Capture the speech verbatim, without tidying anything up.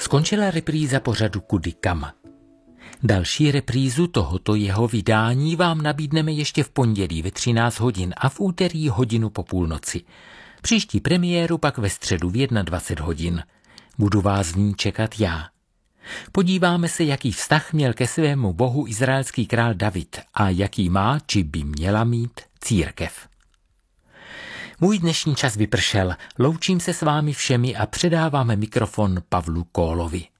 Skončila repríza pořadu Kudy kam. Další reprízu tohoto jeho vydání vám nabídneme ještě v pondělí ve třináct hodin a v úterý hodinu po půlnoci. Příští premiéru pak ve středu v dvacet jedna hodin. Budu vás v ní čekat já. Podíváme se, jaký vztah měl ke svému bohu izraelský král David a jaký má, či by měla mít, církev. Můj dnešní čas vypršel, loučím se s vámi všemi a předáváme mikrofon Pavlu Kólovi.